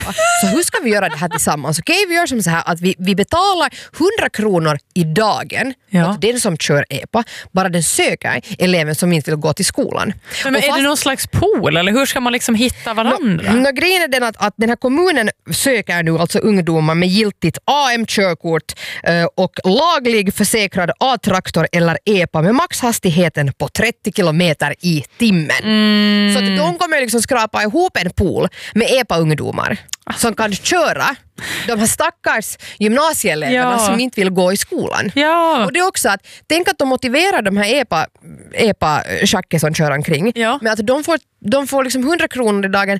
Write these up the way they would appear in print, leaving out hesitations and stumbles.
epa. Så hur ska vi göra det här tillsammans? Okej, vi gör som så här att vi betalar 100 kronor i dagen åt den som kör epa. Bara den söker eleven som inte vill gå till skolan. Men är det någon slags pool? Eller hur ska man liksom hitta varandra? Grejen är den att den här kommunen söker nu alltså ungdomar med giltigt AM-körkort och laglig försäkrad A-traktor eller epa med maxhastigheten på 30 kilometer i timmen. Så att de kommer liksom skrapa ihop en pool med epa-ungdomar som kan köra de här stackars gymnasieeleverna som inte vill gå i skolan. Ja. Och det är också att, tänk att de motiverar de här epa-schacker som kör omkring med att de får liksom 100 kronor i dagen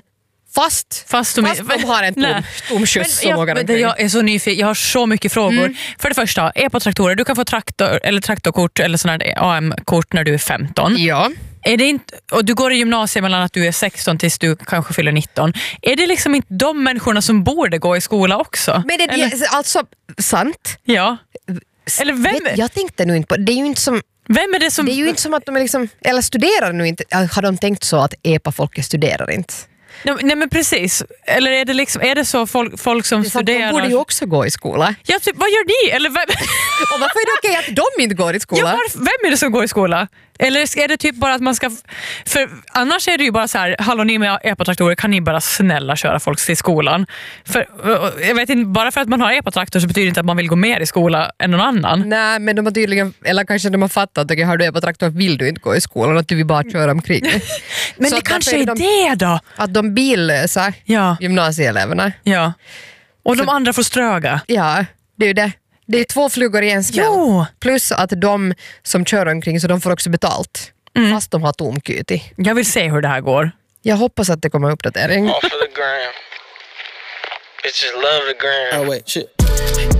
fast de har en tom skjuts som vågar omkring. Jag är så nyfiken, jag har så mycket frågor. För det första, epa-traktorer, du kan få traktorkort eller sån här AM-kort när du är 15. Ja. Är det inte, och du går i gymnasiet mellan att du är 16 tills du kanske fyller 19. Är det liksom inte de människorna som borde gå i skola också? Men det är alltså sant. Ja. Eller vem? Jag tänkte nu inte på det. Är ju inte som... Vem är det som... Det är ju inte som att de är liksom... Eller studerar nu inte. Har de tänkt så att epa-folket studerar inte? Nej men precis. Eller är det liksom, är det så folk som studerar? De borde ju också gå i skola. Ja, typ, vad gör ni? Eller vem? Och varför är det okej att de inte går i skola? Ja, vem är det som går i skola? Eller är det typ bara att man ska... För annars är det ju bara så här, hallå ni med epa-traktorer, kan ni bara snälla köra folk till skolan? För jag vet inte, bara för att man har epa-traktor så betyder det inte att man vill gå mer i skola än någon annan. Nej, men de har tydligen, eller kanske de har fattat att har du epa-traktor vill du inte gå i skolan, att du vill bara köra omkring. Men så det kanske är det då? Att de billösa gymnasieeleverna. Ja. Och de andra får ströga. Ja, det är ju det. Det är 2 flugor i en smäll. Jo. Plus att de som kör omkring så de får också betalt. Fast de har tomkyti. Jag vill se hur det här går. Jag hoppas att det kommer uppdatering. Off of the gram. Bitches love the gram. Oh wait, shit.